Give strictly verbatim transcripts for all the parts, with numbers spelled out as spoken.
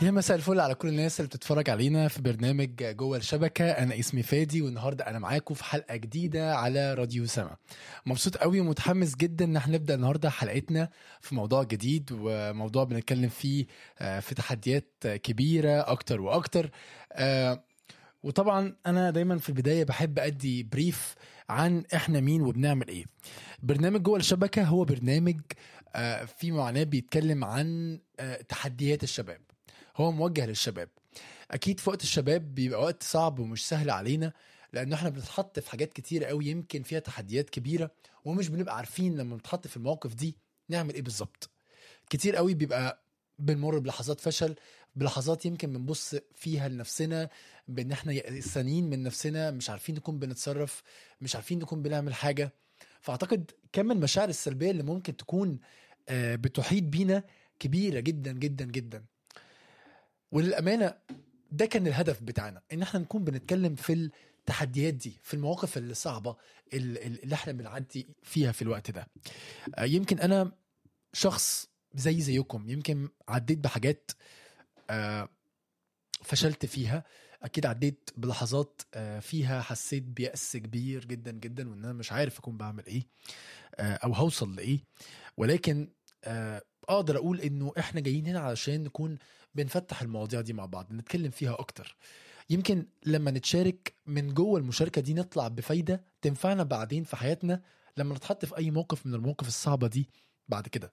يا مساء الفل على كل الناس اللي بتتفرج علينا في برنامج جوه الشبكة. أنا اسمي فادي، والنهاردة أنا معاكم في حلقة جديدة على راديو سما. مبسوط قوي ومتحمس جدا إن احنا نبدأ النهاردة حلقتنا في موضوع جديد، وموضوع بنتكلم فيه في تحديات كبيرة أكتر وأكتر. وطبعا أنا دايما في البداية بحب أدي بريف عن إحنا مين وبنعمل إيه. برنامج جوه الشبكة هو برنامج في معناه بيتكلم عن تحديات الشباب، هو موجه للشباب. اكيد في وقت الشباب بيبقى وقت صعب ومش سهل علينا، لان احنا بنتحط في حاجات كتيرة قوي يمكن فيها تحديات كبيرة، ومش بنبقى عارفين لما بنتحط في المواقف دي نعمل ايه بالظبط. كتير قوي بيبقى بنمر بلحظات فشل، بلحظات يمكن بنبص فيها لنفسنا بان احنا يأسانين من نفسنا، مش عارفين نكون بنتصرف، مش عارفين نكون بنعمل حاجة. فاعتقد كم المشاعر السلبية اللي ممكن تكون بتحيط بينا كبيرة جدا جدا جدا. وللأمانة ده كان الهدف بتاعنا، ان احنا نكون بنتكلم في التحديات دي، في المواقف الصعبة اللي احنا بنعدي فيها في الوقت ده. يمكن انا شخص زي زيكم، يمكن عديت بحاجات فشلت فيها، اكيد عديت بلحظات فيها حسيت بيأس كبير جدا جدا، وان انا مش عارف اكون بعمل ايه او هوصل لايه. ولكن اقدر اقول انه احنا جايين هنا علشان نكون بنفتح المواضيع دي مع بعض، نتكلم فيها اكتر. يمكن لما نتشارك من جوه المشاركة دي نطلع بفايدة تنفعنا بعدين في حياتنا، لما نتحط في اي موقف من المواقف الصعبة دي بعد كده.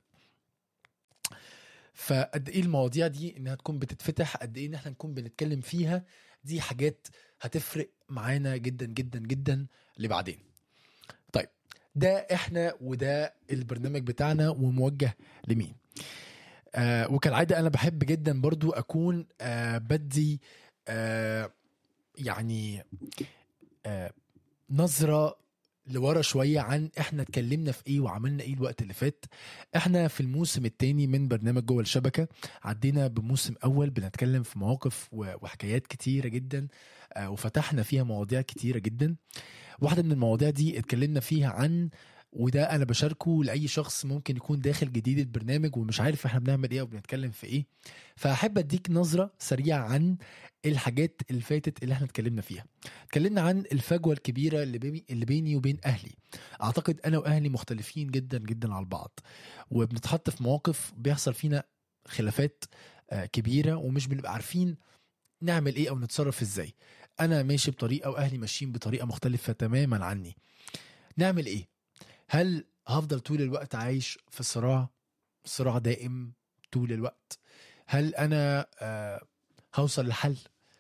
فقد ايه المواضيع دي انها تكون بتتفتح، قد ايه ان احنا نكون بنتكلم فيها، دي حاجات هتفرق معانا جدا جدا جدا لبعدين. طيب ده احنا وده البرنامج بتاعنا وموجه لمين. آه وكالعادة أنا بحب جدا برضو أكون آه بدي آه يعني آه نظرة لورا شوية عن إحنا اتكلمنا في إيه وعملنا إيه الوقت اللي فات. إحنا في الموسم التاني من برنامج جوه الشبكة، عدينا بموسم أول بنتكلم في مواقف وحكايات كتيرة جدا، آه وفتحنا فيها مواضيع كتيرة جدا. واحدة من المواضيع دي اتكلمنا فيها عن، وده انا بشاركه لاي شخص ممكن يكون داخل جديد البرنامج ومش عارف احنا بنعمل ايه وبنتكلم في ايه، فاحب اديك نظرة سريعة عن الحاجات اللي فاتت اللي احنا اتكلمنا فيها. اتكلمنا عن الفجوة الكبيرة اللي بيني اللي بيني وبين اهلي. اعتقد انا واهلي مختلفين جدا جدا على بعض، وبنتحط في مواقف بيحصل فينا خلافات كبيرة ومش بنبقى عارفين نعمل ايه او نتصرف ازاي. انا ماشي بطريقة واهلي ماشيين بطريقة مختلفة تماما عني. نعمل ايه؟ هل هفضل طول الوقت عايش في صراع صراع دائم طول الوقت؟ هل انا آه هوصل لحل؟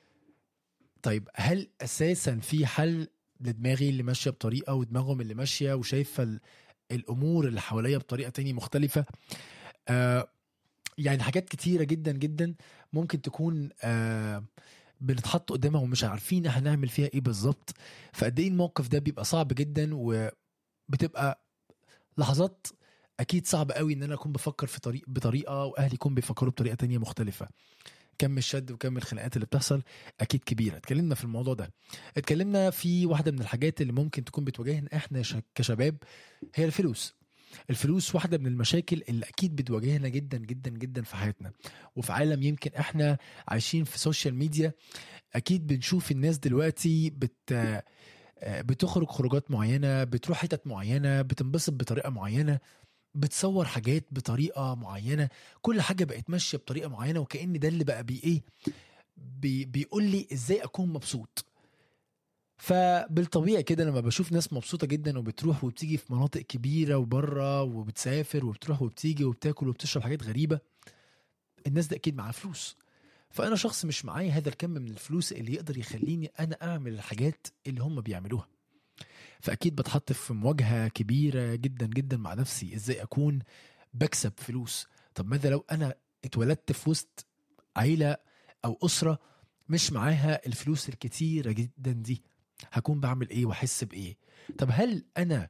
طيب هل اساسا في حل لدماغي اللي ماشية بطريقة ودماغهم اللي ماشية وشايفة الامور اللي حواليا بطريقة تانية مختلفة؟ آه يعني حاجات كتيرة جدا جدا ممكن تكون آه بنتحط قدامها ومش عارفين هنعمل فيها ايه بالظبط. فقد ايه الموقف ده بيبقى صعب جدا، وبتبقى لحظات اكيد صعب قوي ان انا اكون بفكر في طريق بطريقه واهلي يكون بيفكروا بطريقه تانية مختلفه. كم الشد وكم الخناقات اللي بتحصل اكيد كبيره. اتكلمنا في الموضوع ده، اتكلمنا في واحده من الحاجات اللي ممكن تكون بتواجهنا احنا كشباب، هي الفلوس. الفلوس واحده من المشاكل اللي اكيد بتواجهنا جدا جدا جدا في حياتنا، وفي عالم يمكن احنا عايشين في سوشيال ميديا. اكيد بنشوف الناس دلوقتي بت بتخرج خروجات معينة، بتروح حتت معينة، بتنبسط بطريقة معينة، بتصور حاجات بطريقة معينة، كل حاجة بقت ماشية بطريقة معينة، وكأن ده اللي بقى بي ايه بي بيقول لي ازاي اكون مبسوط. فبالطبيعي كده لما بشوف ناس مبسوطة جدا وبتروح وبتيجي في مناطق كبيرة وبره وبتسافر وبتروح وبتيجي وبتاكل وبتشرب حاجات غريبة، الناس ده اكيد معاه فلوس. فانا شخص مش معايا هذا الكم من الفلوس اللي يقدر يخليني انا اعمل الحاجات اللي هم بيعملوها. فأكيد بتحط في مواجهة كبيرة جدا جدا مع نفسي، إزاي أكون بكسب فلوس. طب ماذا لو أنا اتولدت في وسط عيلة أو أسرة مش معاها الفلوس الكتيرة جدا دي؟ هكون بعمل إيه وأحس بإيه؟ طب هل أنا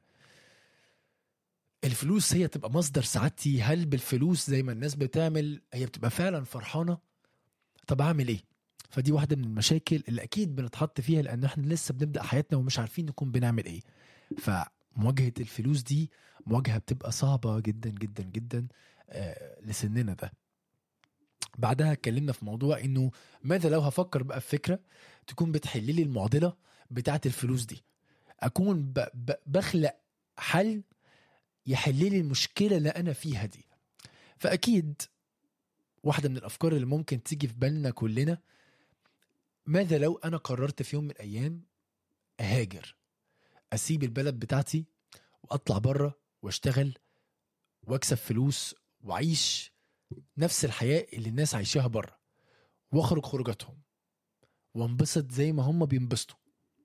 الفلوس هي تبقى مصدر سعادتي؟ هل بالفلوس زي ما الناس بتعمل هي بتبقى فعلا فرحانة؟ طب أعمل إيه؟ فدي واحدة من المشاكل اللي أكيد بنتحط فيها، لأن احنا لسه بنبدأ حياتنا ومش عارفين نكون بنعمل إيه. فمواجهة الفلوس دي مواجهة بتبقى صعبة جدا جدا جدا آه لسننا ده. بعدها اتكلمنا في موضوع انه ماذا لو هفكر بقى في فكرة تكون بتحل لي المعضلة بتاعة الفلوس دي، اكون ب... ب... بخلق حل يحل لي المشكلة اللي انا فيها دي. فاكيد واحدة من الافكار اللي ممكن تيجي في بالنا كلنا، ماذا لو انا قررت في يوم من الايام اهاجر، اسيب البلد بتاعتي واطلع بره واشتغل واكسب فلوس واعيش نفس الحياة اللي الناس عايشاها بره، واخرج خروجاتهم وانبسط زي ما هم بينبسطوا،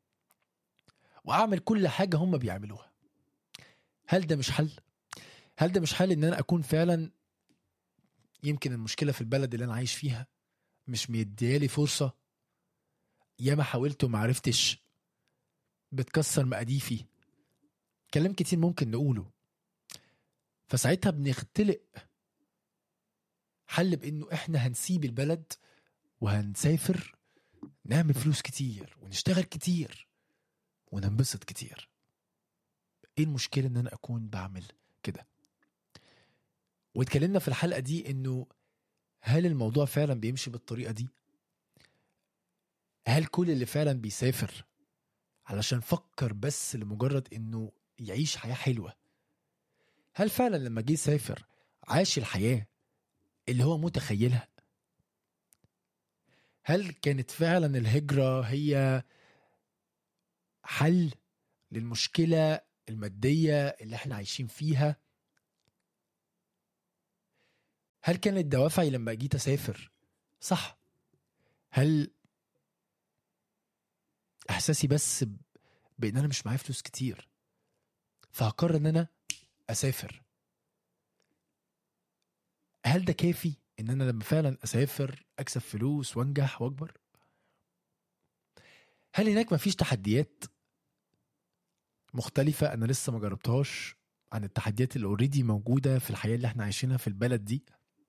واعمل كل حاجة هم بيعملوها. هل ده مش حل؟ هل ده مش حل ان انا اكون فعلا يمكن المشكلة في البلد اللي انا عايش فيها مش مديالي فرصة، ياما حاولت وما عرفتش، بتكسر مقاديفي، كلام كتير ممكن نقوله. فساعتها بنختلق حل بانه احنا هنسيب البلد وهنسافر نعمل فلوس كتير ونشتغل كتير وننبسط كتير. ايه المشكلة ان انا اكون بعمل كده؟ واتكلمنا في الحلقة دي انه هل الموضوع فعلا بيمشي بالطريقة دي؟ هل كل اللي فعلا بيسافر علشان فكر بس لمجرد انه يعيش حياة حلوة، هل فعلا لما جه سافر عاش الحياة اللي هو متخيلها؟ هل كانت فعلا الهجرة هي حل للمشكلة المادية اللي احنا عايشين فيها؟ هل كانت دوافعي لما جيت اسافر صح؟ هل احساسي بس بان انا مش معايا فلوس كتير فهقرر ان انا اسافر، هل ده كافي ان انا لما فعلا اسافر اكسب فلوس وانجح واكبر؟ هل هناك مفيش تحديات مختلفة انا لسه ما جربتهاش عن التحديات اللي اوريدي موجودة في الحياة اللي احنا عايشينها في البلد دي؟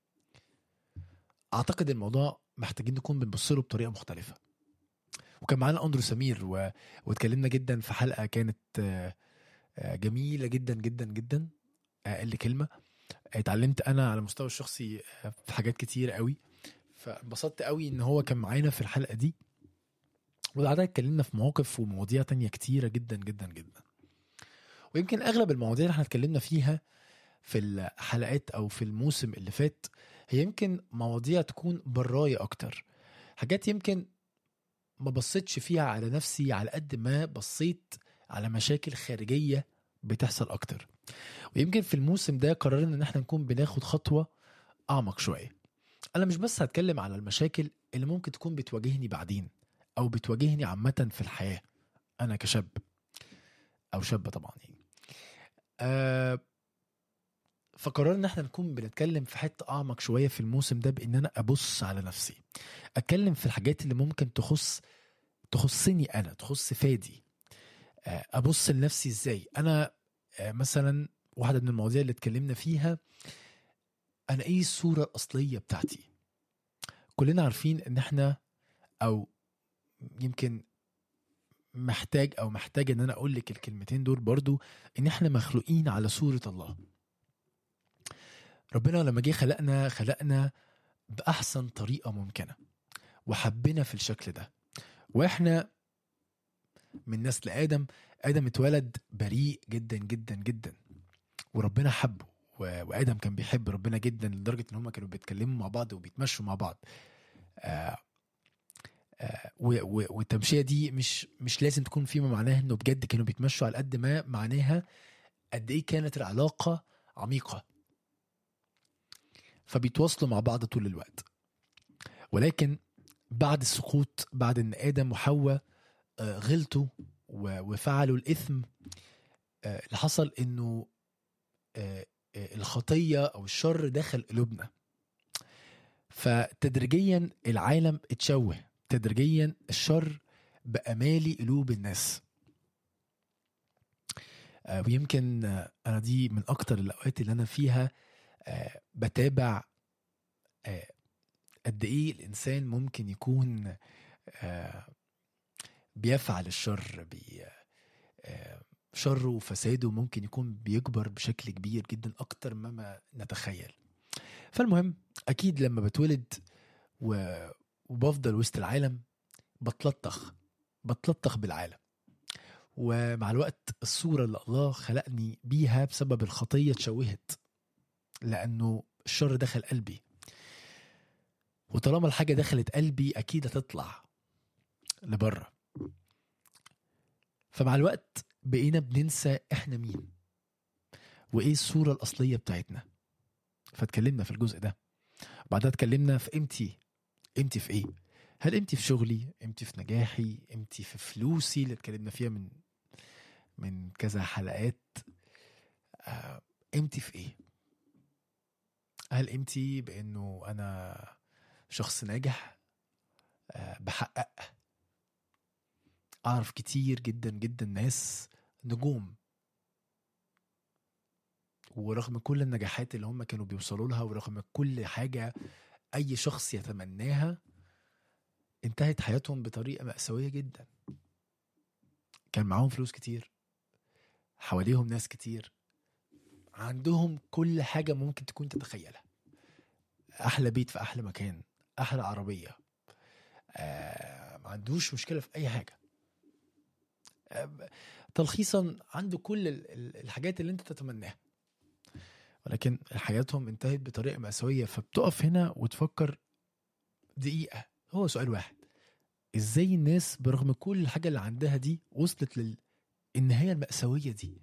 اعتقد الموضوع محتاجين نكون بنبص له بطريقة مختلفة. وكان معانا أندرو سمير و... واتكلمنا جدا في حلقة كانت جميلة جدا جدا جدا. قال لي كلمة اتعلمت انا على المستوى الشخصي في حاجات كتير قوي، فانبسطت قوي ان هو كان معانا في الحلقة دي. وبعدها اتكلمنا في مواقف ومواضيع تانية كتيرة جدا جدا جدا. ويمكن اغلب المواضيع اللي احنا اتكلمنا فيها في الحلقات او في الموسم اللي فات هي يمكن مواضيع تكون براية اكتر، حاجات يمكن ما بصيتش فيها على نفسي على قد ما بصيت على مشاكل خارجية بتحصل اكتر. ويمكن في الموسم ده قررنا ان احنا نكون بناخد خطوة اعمق شوية. انا مش بس هتكلم على المشاكل اللي ممكن تكون بتواجهني بعدين او بتواجهني عامة في الحياة انا كشاب او شابة طبعا يعني. أه فقررنا ان احنا نكون بنتكلم في حتة اعمق شوية في الموسم ده، بان انا ابص على نفسي، اتكلم في الحاجات اللي ممكن تخص تخصني انا، تخص فادي. أه ابص لنفسي ازاي انا. أه مثلا واحدة من المواضيع اللي اتكلمنا فيها، انا ايه الصورة الاصلية بتاعتي؟ كلنا عارفين ان احنا، او يمكن محتاج او محتاج ان انا اقول لك الكلمتين دول برضو، ان احنا مخلوقين على صورة الله. ربنا لما جه خلقنا خلقنا باحسن طريقة ممكنة وحبنا في الشكل ده. واحنا من نسل ادم، ادم اتولد بريء جدا جدا جدا وربنا حبه، وادم كان بيحب ربنا جدا لدرجة ان هم كانوا بيتكلموا مع بعض وبيتمشوا مع بعض. آه آه والتمشية دي مش مش لازم تكون فيما معناها انه بجد كانوا بيتمشوا، على قد ما معناها قد ايه كانت العلاقة عميقة، فبيتواصلوا مع بعض طول الوقت. ولكن بعد السقوط، بعد ان ادم وحواء غلطوا وفعلوا الاثم، اللي حصل انه الخطية او الشر دخل قلوبنا، فتدريجيا العالم اتشوه، تدريجيا الشر بقى مالي قلوب الناس. ويمكن انا دي من اكتر الاوقات اللي انا فيها بتابع قد ايه الانسان ممكن يكون بيفعل الشر، بي شره وفساده ممكن يكون بيكبر بشكل كبير جدا اكتر مما نتخيل. فالمهم اكيد لما بتولد و... وبفضل وسط العالم بتلطخ بتلطخ بالعالم. ومع الوقت الصورة اللي الله خلقني بيها بسبب الخطية اتشوهت، لأنه الشر دخل قلبي، وطالما الحاجة دخلت قلبي أكيد هتطلع لبره. فمع الوقت بقينا بننسى إحنا مين وإيه الصورة الأصلية بتاعتنا. فاتكلمنا في الجزء ده، بعدها اتكلمنا في قيمتي. قيمتي في إيه؟ هل قيمتي في شغلي؟ قيمتي في نجاحي؟ قيمتي في فلوسي اللي اتكلمنا فيها من من كذا حلقات؟ آه، قيمتي في إيه؟ هل قيمتي بأنه أنا شخص ناجح أه بحقق؟ أعرف كتير جدا جدا ناس نجوم، ورغم كل النجاحات اللي هم كانوا بيوصلوا لها ورغم كل حاجة أي شخص يتمناها، انتهت حياتهم بطريقة مأساوية جدا. كان معاهم فلوس كتير، حواليهم ناس كتير، عندهم كل حاجة ممكن تكون تتخيلها، أحلى بيت في أحلى مكان، أحلى عربية، آه، ما عندوش مشكلة في أي حاجة، آه، تلخيصا عنده كل الحاجات اللي انت تتمناها، ولكن حياتهم انتهت بطريقة مأساوية. فبتقف هنا وتفكر دقيقة، هو سؤال واحد: ازاي الناس برغم كل الحاجة اللي عندها دي وصلت للنهاية المأساوية دي؟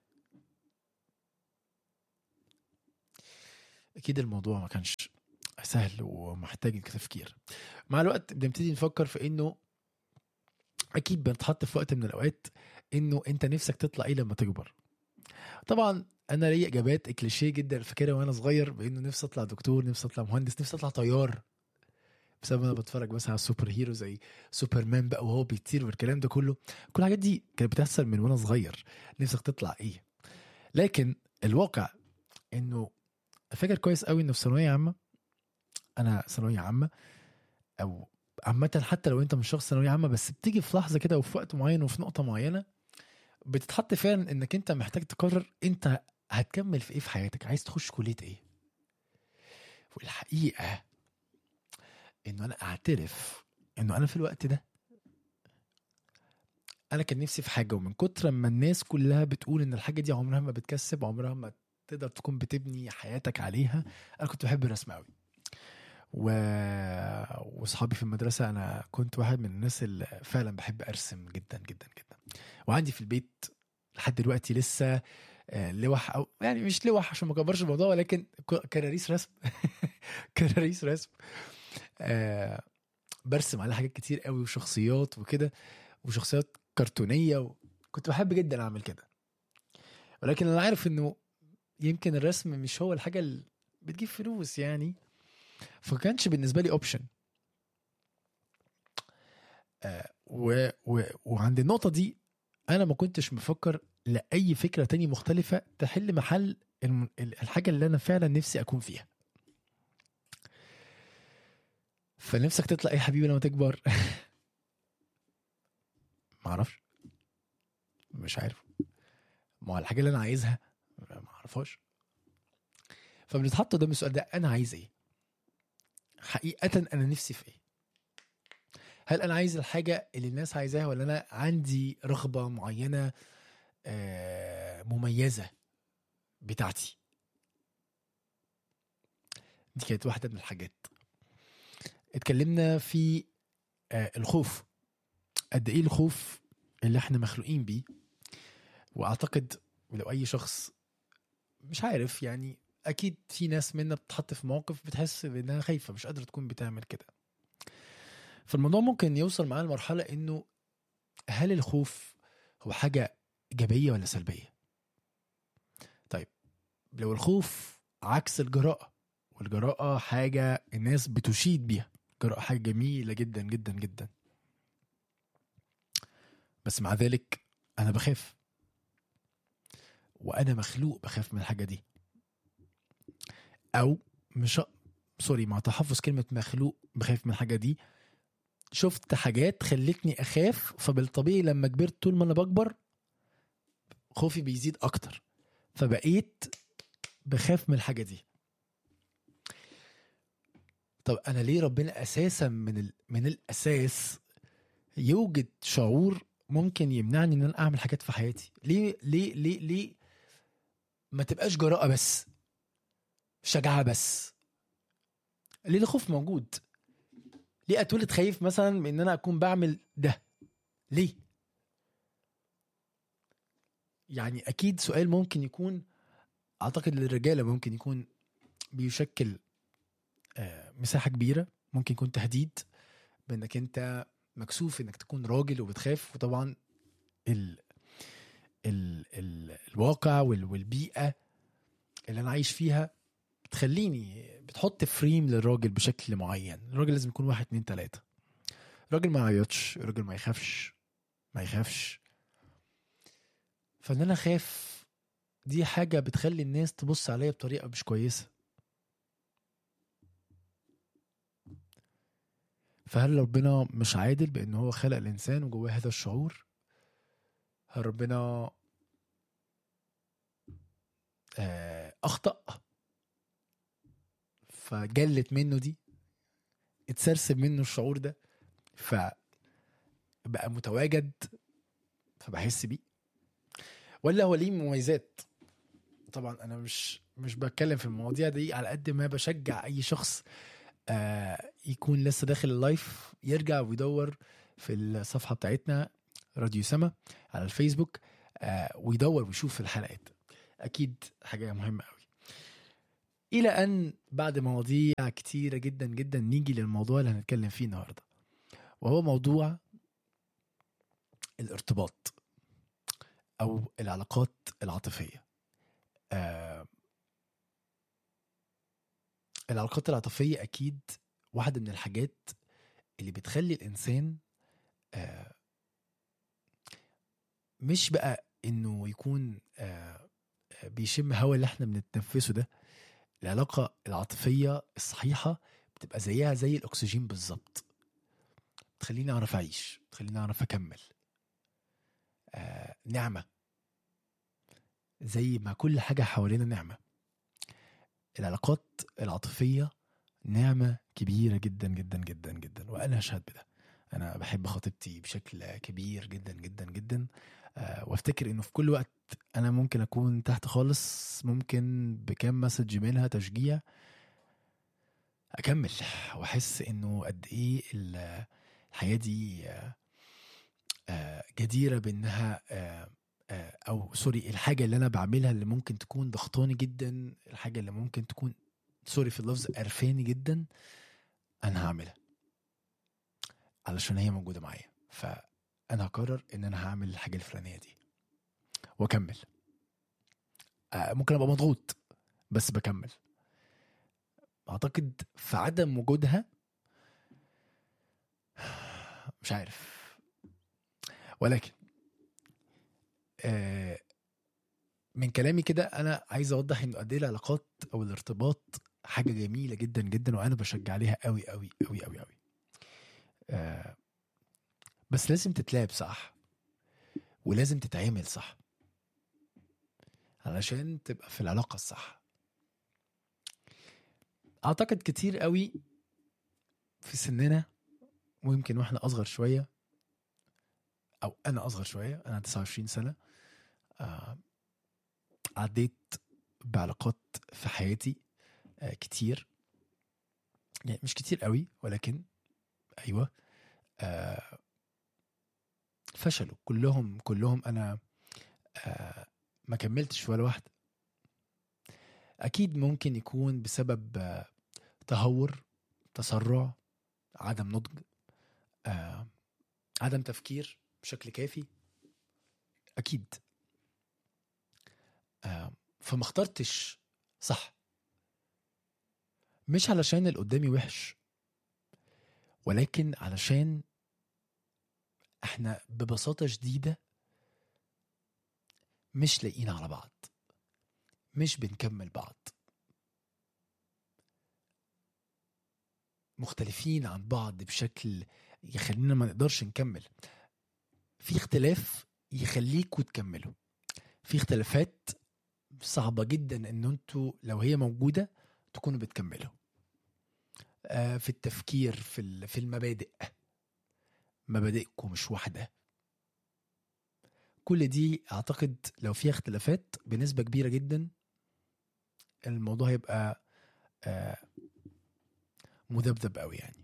أكيد الموضوع ما كانش سهل ومحتاج تفكير. مع الوقت بنبتدي نفكر في إنه أكيد بنتحط في وقت من الأوقات إنه أنت نفسك تطلع إيه لما تكبر. طبعا أنا ليا إجابات إكليشيه جدا فاكرها وأنا صغير، بإنه نفسي أطلع دكتور، نفسي أطلع مهندس، نفسي أطلع طيار، بسبب أنا بتفرج بس على السوبر هيرو زي سوبرمان بقى وهو بيطير والكلام ده كله. كل الحاجات دي كانت بتحصل من وأنا صغير، نفسك تطلع إيه. لكن الواقع إنه فاكر كويس قوي إنه في ثانوية عامة، أنا ثانوية عامة أو عامة حتى لو أنت مش شخص ثانوية عامة، بس بتيجي في لحظة كده وفي وقت معين وفي نقطة معينة بتتحط فعلا إنك أنت محتاج تقرر أنت هتكمل في إيه في حياتك، عايز تخش كلية إيه. والحقيقة إنه أنا أعترف إنه أنا في الوقت ده أنا كان نفسي في حاجة، ومن كتر ما الناس كلها بتقول إن الحاجة دي عمرها ما بتكسب، عمرها ما تقدر تكون بتبني حياتك عليها، أنا كنت بحب الرسم قوي. و... وصحابي في المدرسة أنا كنت واحد من الناس اللي فعلا بحب أرسم جدا جدا جدا. وعندي في البيت لحد دلوقتي لسه لوح، أو يعني مش لوح عشان ما كبرش الموضوع، ولكن كراريس رسم كراريس رسم آه برسم على حاجات كتير قوي وشخصيات وكده، وشخصيات كرتونية، وكنت بحب جدا أعمل كده. ولكن أنا عارف إنه يمكن الرسم مش هو الحاجة اللي بتجيب فلوس يعني، فكانش بالنسبة لي اوبشن. آه و... و... وعند النقطة دي أنا ما كنتش مفكر لأي فكرة تانية مختلفة تحل محل الم... الحاجة اللي أنا فعلا نفسي أكون فيها. فنفسك تطلع إيه يا حبيبي لما تكبر؟ معرفش، مش عارف، ما هو الحاجة اللي أنا عايزها معرفهاش. فبنتحط قدام السؤال ده: أنا عايز إيه حقيقة؟ أنا نفسي في إيه؟ هل أنا عايز الحاجة اللي الناس عايزاها، ولا أنا عندي رغبة معينة آه مميزة بتاعتي؟ دي كانت واحدة من الحاجات. اتكلمنا في آه الخوف، قد ايه الخوف اللي احنا مخلوقين بيه. واعتقد لو اي شخص مش عارف يعني، اكيد في ناس منا بتحط في موقف بتحس انها خايفة مش قادرة تكون بتعمل كده. فالموضوع ممكن يوصل معاه لمرحلة انه هل الخوف هو حاجة ايجابية ولا سلبية؟ طيب لو الخوف عكس الجراءة، والجراءة حاجة الناس بتشيد بيها، الجراءة حاجة جميلة جدا جدا جدا، بس مع ذلك أنا بخاف، وأنا مخلوق بخاف من الحاجة دي. أو مش سوري مع تحفظ كلمة مخلوق بخاف من الحاجة دي، شفت حاجات خلتني أخاف، فبالطبيعي لما كبرت طول ما أنا بكبر خوفي بيزيد أكتر، فبقيت بخاف من الحاجة دي. طب انا ليه ربنا اساسا من ال... من الاساس يوجد شعور ممكن يمنعني ان انا اعمل حاجات في حياتي؟ ليه ليه ليه ليه ما تبقاش جراءة بس، شجاعة بس؟ ليه الخوف موجود؟ ليه اتولد خايف مثلا من ان انا اكون بعمل ده؟ ليه؟ يعني اكيد سؤال ممكن يكون، اعتقد للرجالة ممكن يكون بيشكل آه، مساحة كبيرة، ممكن يكون تهديد بانك انت مكسوف انك تكون راجل وبتخاف. وطبعا ال ال ال الواقع وال والبيئة اللي انا عايش فيها بتخليني بتحط فريم للراجل بشكل معين. الراجل لازم يكون واحد اتنين تلاتة، الراجل ما يعيطش، الراجل ما يخافش ما يخافش. فان انا خاف دي حاجة بتخلي الناس تبص عليا بطريقة مش كويسة. فهل ربنا مش عادل بأنه هو خلق الإنسان وجواه هذا الشعور؟ هل ربنا آه، أخطأ فجلت منه دي، اتسرسب منه الشعور ده فبقى متواجد فبحس بيه؟ ولا هو ليه مميزات؟ طبعا أنا مش مش بتكلم في المواضيع دي على قد ما بشجع أي شخص آه يكون لسه داخل اللايف يرجع ويدور في الصفحة بتاعتنا راديو سما على الفيسبوك آه ويدور ويشوف الحلقات. أكيد حاجة مهمة قوي. إلى أن بعد مواضيع كتيرة جدا جدا نيجي للموضوع اللي هنتكلم فيه النهاردة، وهو موضوع الارتباط أو العلاقات العاطفية. آه العلاقات العاطفية أكيد واحدة من الحاجات اللي بتخلي الإنسان آه مش بقى إنه يكون آه بيشم هوا اللي احنا بنتنفسه ده. العلاقة العاطفية الصحيحة بتبقى زيها زي الأكسجين بالظبط، تخليني أعرف أعيش، تخليني أعرف أكمل. آه نعمة، زي ما كل حاجة حوالينا نعمة. العلاقات العاطفية نعمة كبيرة جدا جدا جدا جدا، وأنا أشهد بده. أنا بحب خطيبتي بشكل كبير جدا جدا جدا. آه وافتكر إنه في كل وقت أنا ممكن أكون تحت خالص، ممكن بكام مسج منها تشجيع أكمل وأحس إنه قد إيه الحياة دي آه جديرة بأنها آه او سوري الحاجه اللي انا بعملها اللي ممكن تكون ضغطاني جدا، الحاجه اللي ممكن تكون سوري في اللفظ قرفاني جدا، انا هعملها علشان هي موجوده معايا. فانا هقرر ان انا هعمل الحاجه الفلانيه دي واكمل. آه ممكن ابقى مضغوط بس بكمل. اعتقد في عدم وجودها مش عارف، ولكن آه من كلامي كده انا عايز اوضح انه قد ايه العلاقات او الارتباط حاجه جميله جدا جدا، وانا بشجع عليها قوي قوي قوي قوي قوي. آه بس لازم تتلعب صح، ولازم تتعامل صح علشان تبقى في العلاقه الصح. اعتقد كتير قوي في سننا، ويمكن واحنا اصغر شويه او انا اصغر شويه، انا تسعة وعشرين سنه، آه عديت بعلاقات في حياتي آه كتير، يعني مش كتير قوي ولكن ايوه آه فشلوا كلهم كلهم. انا آه ما كملتش ولا واحده. اكيد ممكن يكون بسبب آه تهور، تسرع، عدم نضج، آه عدم تفكير بشكل كافي اكيد. آه فما اخترتش صح، مش علشان اللي قدامي وحش، ولكن علشان احنا ببساطة شديدة مش لاقيين على بعض، مش بنكمل بعض، مختلفين عن بعض بشكل يخلينا ما نقدرش نكمل. في اختلاف يخليكوا تكملوا، في اختلافات صعبة جدا ان انتوا لو هي موجودة تكونوا بتكملوا. آه، في التفكير، في ال- في المبادئ. مبادئكم مش واحدة. كل دي اعتقد لو فيها اختلافات بنسبة كبيرة جدا الموضوع هيبقى آه، مذبذب قوي يعني.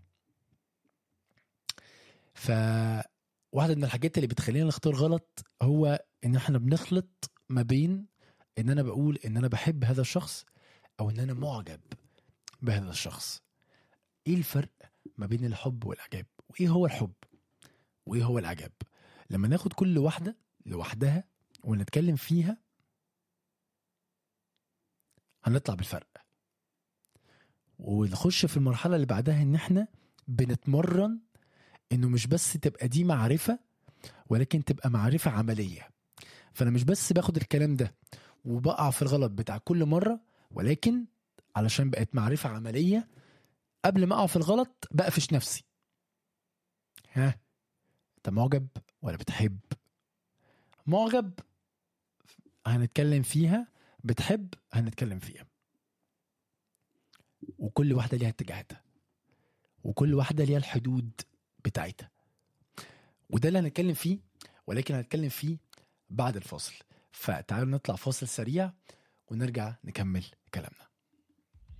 فواحدة من الحاجات اللي بتخلينا نختار غلط هو ان احنا بنخلط ما بين ان انا بقول ان انا بحب هذا الشخص او ان انا معجب بهذا الشخص. ايه الفرق ما بين الحب والاعجاب؟ وايه هو الحب وايه هو الاعجاب؟ لما ناخد كل واحدة لوحدها ونتكلم فيها هنطلع بالفرق، ونخش في المرحلة اللي بعدها ان احنا بنتمرن انه مش بس تبقى دي معرفة ولكن تبقى معرفة عملية. فانا مش بس باخد الكلام ده وبقع في الغلط بتاع كل مرة، ولكن علشان بقت معرفة عملية قبل ما اقع في الغلط بقفش نفسي. ها، انت معجب ولا بتحب؟ معجب هنتكلم فيها، بتحب هنتكلم فيها. وكل واحدة ليها اتجاهاتها وكل واحدة ليها الحدود بتاعتها، وده اللي هنتكلم فيه، ولكن هنتكلم فيه بعد الفاصل. فتعالوا نطلع فاصل سريع ونرجع نكمل كلامنا.